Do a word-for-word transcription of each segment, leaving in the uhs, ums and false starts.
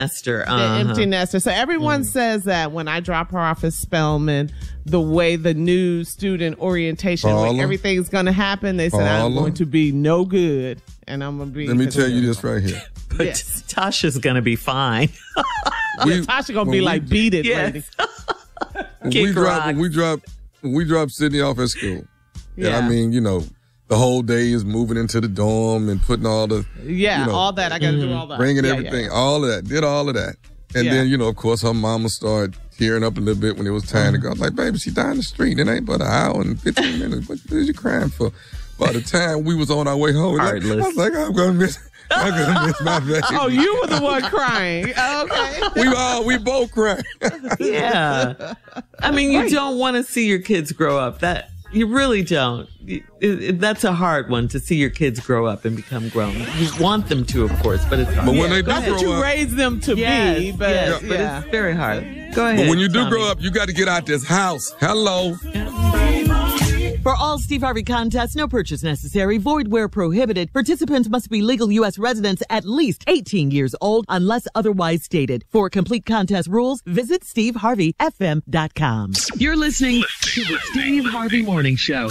nester. The Uh-huh. empty nester. So everyone Mm. says that when I drop her off at Spelman, the way the new student orientation, Paula? like everything's going to happen, they said I'm Paula? going to be no good. And I'm going to be. Let me tell you this right here. But Yes. Tasha's going to be fine. We- Yeah, Tasha going to when be we- like, beat it, Yes. lady. When Kick we drop, rocks. when we drop, when we drop Sydney off at school, and Yeah. I mean, you know, the whole day is moving into the dorm and putting all the, Yeah, you know, all that. I got to do all that. bringing Yeah, everything, yeah. all of that, did all of that. And Yeah. then, you know, of course, her mama started tearing up a little bit when it was time to go. I was like, baby, she down the street. It ain't but an hour and fifteen minutes. What is you crying for? By the time we was on our way home, like, I was like, I'm going to miss I'm going to miss my baby. Oh, you were the one crying. Oh, okay. We all, we both cried. Yeah. I mean, you Right. don't want to see your kids grow up. That you really don't. It, it, that's a hard one to see your kids grow up and become grown. You want them to, of course, but it's hard. But when they do That's what grow you up, raised them to yes, be. But yes, but yeah. it's very hard. Go ahead. but when you do Tommy. grow up, you got to get out this house. Hello. For all Steve Harvey contests, no purchase necessary, void where prohibited. Participants must be legal U S residents at least eighteen years old unless otherwise stated. For complete contest rules, visit steve harvey f m dot com. You're listening to the Steve Harvey Morning Show.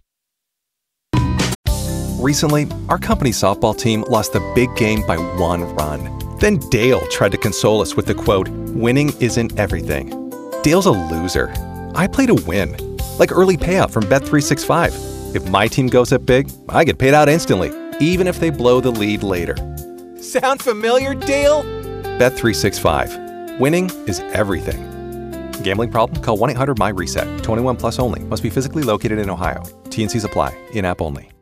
Recently, our company's softball team lost the big game by one run. Then Dale tried to console us with the quote, "Winning isn't everything." Dale's a loser. I play to win. Like early payout from Bet three sixty-five. If my team goes up big, I get paid out instantly, even if they blow the lead later. Sound familiar, Dale? Bet three sixty-five. Winning is everything. Gambling problem? Call one eight hundred my reset. twenty-one plus only. Must be physically located in Ohio. T and C's apply. In-app only.